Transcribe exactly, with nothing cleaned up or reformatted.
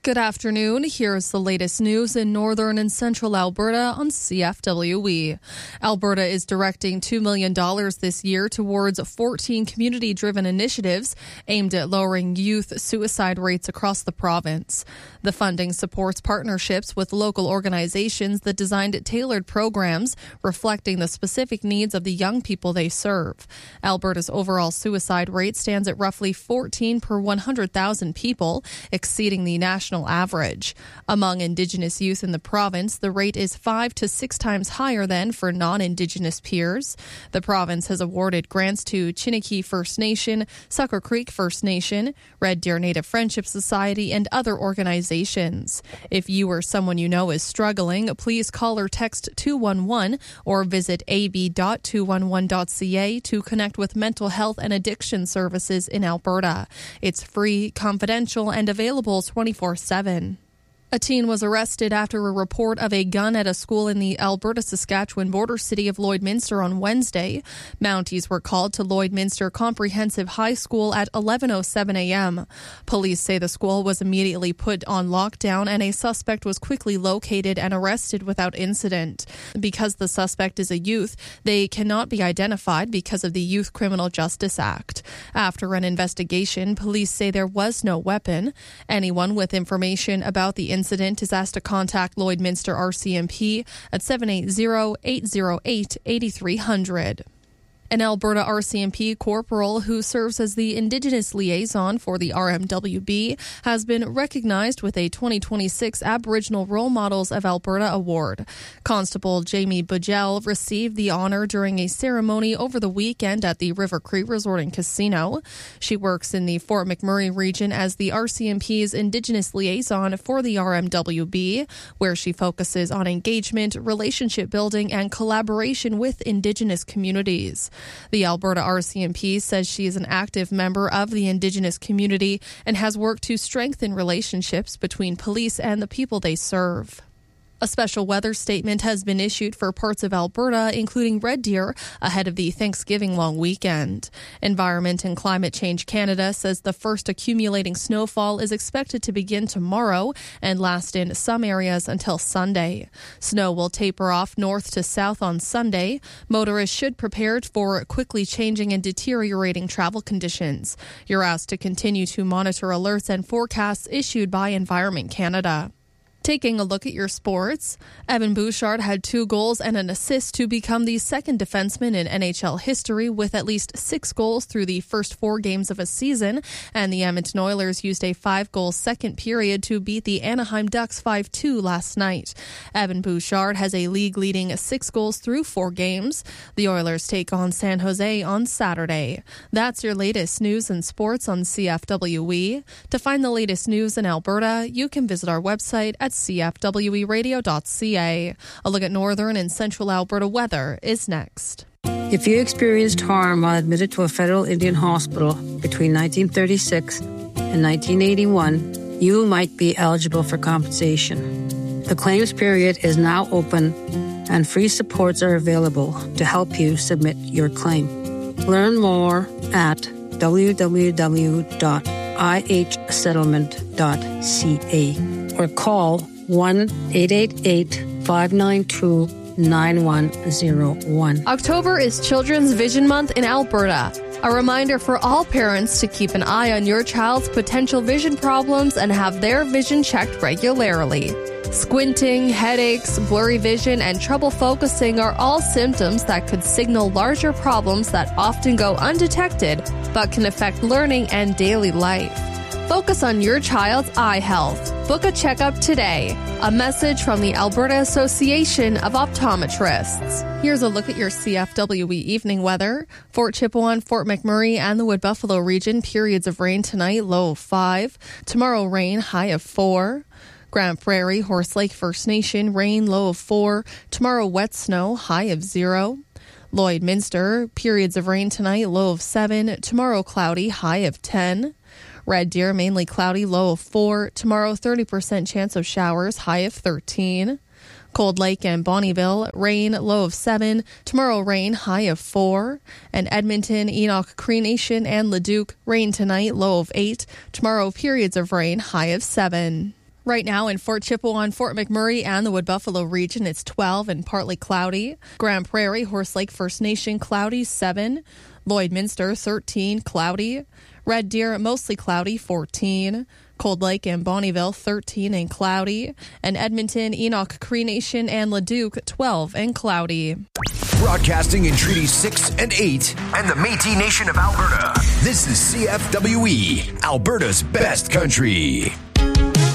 Good afternoon. Here's the latest news in northern and central Alberta on C F W E. Alberta is directing two million dollars this year towards fourteen community-driven initiatives aimed at lowering youth suicide rates across the province. The funding supports partnerships with local organizations that designed tailored programs reflecting the specific needs of the young people they serve. Alberta's overall suicide rate stands at roughly fourteen per one hundred thousand people, exceeding the national average. Among Indigenous youth in the province, the rate is five to six times higher than for non-Indigenous peers. The province has awarded grants to Chiniki First Nation, Sucker Creek First Nation, Red Deer Native Friendship Society, and other organizations. If you or someone you know is struggling, please call or text two one one or visit a b dot two one one dot c a to connect with mental health and addiction services in Alberta. It's free, confidential, and available twenty-four seven. A teen was arrested after a report of a gun at a school in the Alberta-Saskatchewan border city of Lloydminster on Wednesday. Mounties were called to Lloydminster Comprehensive High School at eleven oh seven a.m. Police say the school was immediately put on lockdown and a suspect was quickly located and arrested without incident. Because the suspect is a youth, they cannot be identified because of the Youth Criminal Justice Act. After an investigation, police say there was no weapon. Anyone with information about the incident is asked to contact Lloydminster R C M P at seven eight zero, eight zero eight, eight three zero zero. An Alberta R C M P corporal who serves as the Indigenous liaison for the R M W B has been recognized with a twenty twenty-six Aboriginal Role Models of Alberta Award. Constable Jamie Bugel received the honor during a ceremony over the weekend at the River Cree Resort and Casino. She works in the Fort McMurray region as the R C M P's Indigenous liaison for the R M W B, where she focuses on engagement, relationship building, and collaboration with Indigenous communities. The Alberta R C M P says she is an active member of the Indigenous community and has worked to strengthen relationships between police and the people they serve. A special weather statement has been issued for parts of Alberta, including Red Deer, ahead of the Thanksgiving long weekend. Environment and Climate Change Canada says the first accumulating snowfall is expected to begin tomorrow and last in some areas until Sunday. Snow will taper off north to south on Sunday. Motorists should prepare for quickly changing and deteriorating travel conditions. You're asked to continue to monitor alerts and forecasts issued by Environment Canada. Taking a look at your sports, Evan Bouchard had two goals and an assist to become the second defenseman in N H L history with at least six goals through the first four games of a season, and the Edmonton Oilers used a five-goal second period to beat the Anaheim Ducks five two last night. Evan Bouchard has a league-leading six goals through four games. The Oilers take on San Jose on Saturday. That's your latest news and sports on C F W E. To find the latest news in Alberta, you can visit our website at c f w e radio dot c a. A look at northern and central Alberta weather is next. If you experienced harm while admitted to a federal Indian hospital between nineteen thirty-six and nineteen eighty-one, you might be eligible for compensation. The claims period is now open and free supports are available to help you submit your claim. Learn more at w w w dot i h settlement dot c a or call one eight eight eight, five nine two, nine one zero one. October is Children's Vision Month in Alberta. A reminder for all parents to keep an eye on your child's potential vision problems and have their vision checked regularly. Squinting, headaches, blurry vision, and trouble focusing are all symptoms that could signal larger problems that often go undetected but can affect learning and daily life. Focus on your child's eye health. Book a checkup today. A message from the Alberta Association of Optometrists. Here's a look at your C F W E evening weather. Fort Chipewyan, Fort McMurray, and the Wood Buffalo region, periods of rain tonight, low of five. Tomorrow, rain, high of four. Grand Prairie, Horse Lake First Nation, rain, low of four. Tomorrow, wet snow, high of zero. Lloydminster, periods of rain tonight, low of seven. Tomorrow, cloudy, high of ten. Red Deer, mainly cloudy, low of four. Tomorrow, thirty percent chance of showers, high of thirteen. Cold Lake and Bonnyville, rain, low of seven. Tomorrow, rain, high of four. And Edmonton, Enoch, Cree Nation, and Leduc, rain tonight, low of eight. Tomorrow, periods of rain, high of seven. Right now in Fort Chippewa, Fort McMurray, and the Wood Buffalo region, it's twelve and partly cloudy. Grand Prairie, Horse Lake First Nation, cloudy, seven. Lloydminster, thirteen, cloudy. Red Deer, mostly cloudy, fourteen. Cold Lake and Bonnyville, thirteen and cloudy. And Edmonton, Enoch, Cree Nation, and Leduc, twelve and cloudy. Broadcasting in Treaty six and eight and the Métis Nation of Alberta. This is C F W E, Alberta's best country.